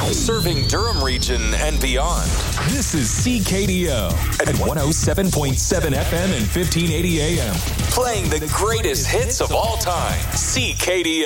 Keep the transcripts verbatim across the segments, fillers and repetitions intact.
Serving Durham region and beyond. This is C K D O at one oh seven point seven F M and fifteen eighty A M. Playing the greatest hits of all time. C K D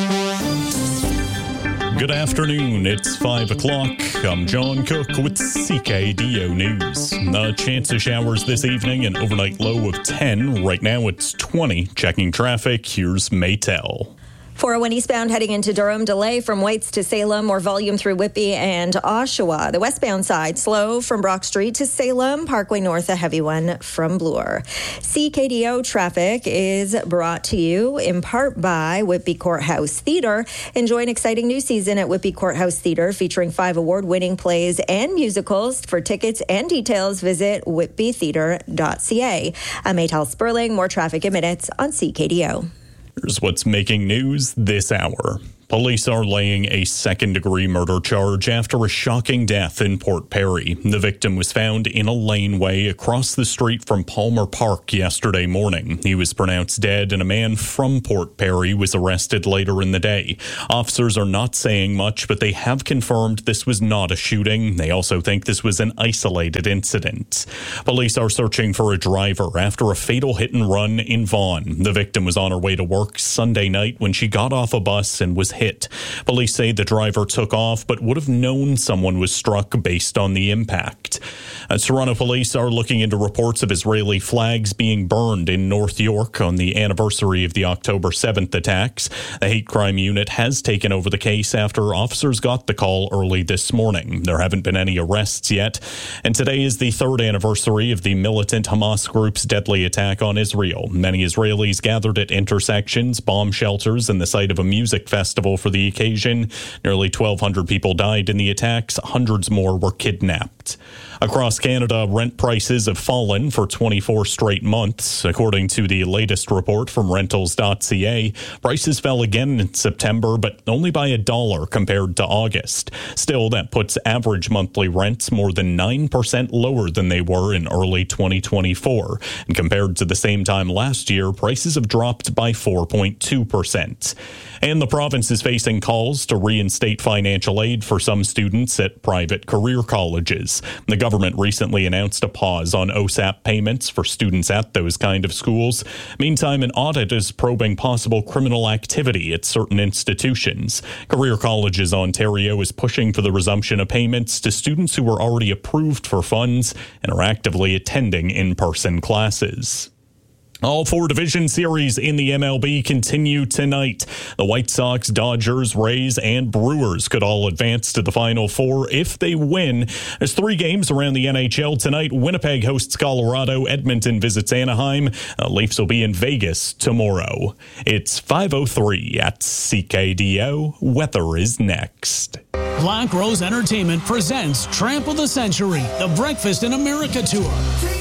O. Good afternoon. It's five o'clock. I'm John Cook with C K D O News. A chance of showers this evening, an overnight low of ten. Right now it's twenty. Checking traffic, here's Maytel. four oh one eastbound heading into Durham, delay from Whites to Salem, more volume through Whitby and Oshawa. The westbound side, slow from Brock Street to Salem, Parkway North, a heavy one from Bloor. C K D O traffic is brought to you in part by Whitby Courthouse Theatre. Enjoy an exciting new season at Whitby Courthouse Theatre featuring five award-winning plays and musicals. For tickets and details, visit whitby theatre dot c a. I'm Maytel Sperling. More traffic in minutes on C K D O. Here's what's making news this hour. Police are laying a second-degree murder charge after a shocking death in Port Perry. The victim was found in a laneway across the street from Palmer Park yesterday morning. He was pronounced dead, and a man from Port Perry was arrested later in the day. Officers are not saying much, but they have confirmed this was not a shooting. They also think this was an isolated incident. Police are searching for a driver after a fatal hit-and-run in Vaughan. The victim was on her way to work Sunday night when she got off a bus and was hit. Police say the driver took off but would have known someone was struck based on the impact. Uh, Toronto police are looking into reports of Israeli flags being burned in North York on the anniversary of the October seventh attacks. The hate crime unit has taken over the case after officers got the call early this morning. There haven't been any arrests yet, and today is the third anniversary of the militant Hamas group's deadly attack on Israel. Many Israelis gathered at intersections, bomb shelters, and the site of a music festival for the occasion. Nearly twelve hundred people died in the attacks. Hundreds more were kidnapped. Across Canada, rent prices have fallen for twenty-four straight months. According to the latest report from rentals dot c a, prices fell again in September, but only by a dollar compared to August. Still, that puts average monthly rents more than nine percent lower than they were in early twenty twenty-four. And compared to the same time last year, prices have dropped by four point two percent. And the province is facing calls to reinstate financial aid for some students at private career colleges. The government recently announced a pause on O S A P payments for students at those kind of schools. Meantime, an audit is probing possible criminal activity at certain institutions. Career Colleges Ontario is pushing for the resumption of payments to students who were already approved for funds and are actively attending in-person classes. All four division series in the M L B continue tonight. The White Sox, Dodgers, Rays, and Brewers could all advance to the Final Four if they win. There's three games around the N H L tonight. Winnipeg hosts Colorado. Edmonton visits Anaheim. Uh, Leafs will be in Vegas tomorrow. It's five oh three at C K D O. Weather is next. Black Rose Entertainment presents Tramp of the Century, the Breakfast in America Tour.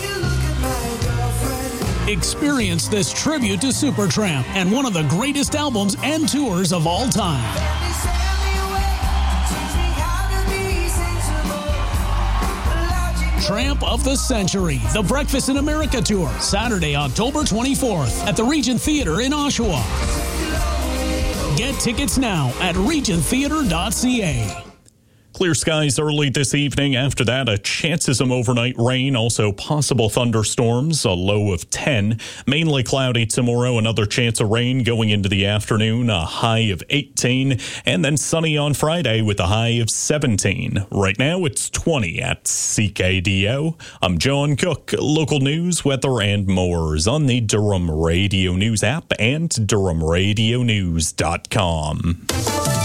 Experience this tribute to Supertramp and one of the greatest albums and tours of all time. Tramp of the Century, the Breakfast in America Tour, Saturday, October twenty-fourth at the Regent Theatre in Oshawa. Get tickets now at regent theatre dot c a. Clear skies early this evening. After that, a chance of some overnight rain, also possible thunderstorms, a low of ten. Mainly cloudy tomorrow, another chance of rain going into the afternoon, a high of eighteen. And then sunny on Friday with a high of seventeen. Right now, it's twenty at C K D O. I'm John Cook. Local news, weather, and more is on the Durham Radio News app and durham radio news dot com.